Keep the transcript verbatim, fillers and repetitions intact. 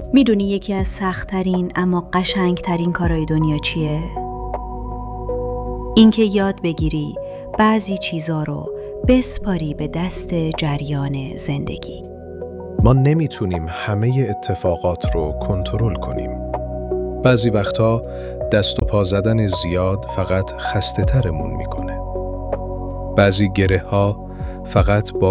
میدونی یکی از سخت‌ترین اما قشنگترین کارهای دنیا چیه؟ اینکه یاد بگیری بعضی چیزا رو بسپاری به دست جریان زندگی. ما نمیتونیم همه اتفاقات رو کنترل کنیم. بعضی وقتا دست و پا زدن زیاد فقط خسته ترمون میکنه. بعضی گره ها فقط با